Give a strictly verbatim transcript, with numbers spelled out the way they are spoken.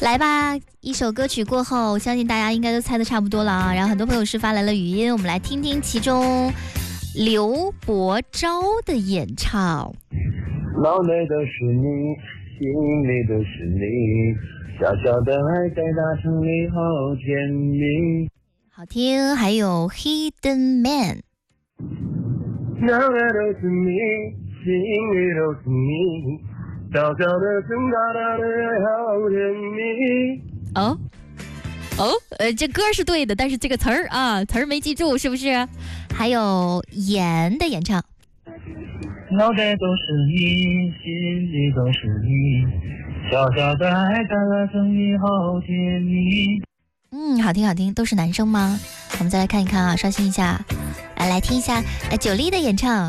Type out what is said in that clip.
来吧，一首歌曲过后，相信大家应该都猜得差不多了啊。然后很多朋友是发来了语音，我们来听听其中刘伯昭的演唱。 脑袋的是你，心里的是你，小小的爱在大城里好甜蜜。 好听，还有 Hidden Man。 脑袋都是你，心里都是你。小小的声，大大的爱好甜蜜。 哦哦，呃，这歌是对的，但是这个词儿啊，词儿没记住，是不是？还有妍的演唱。 脑袋都是你，心里都是你，小小的爱在大城里好甜蜜。 嗯，好听好听，都是男生吗？我们再来看一看啊，刷新一下，来来听一下，呃，九莉的演唱。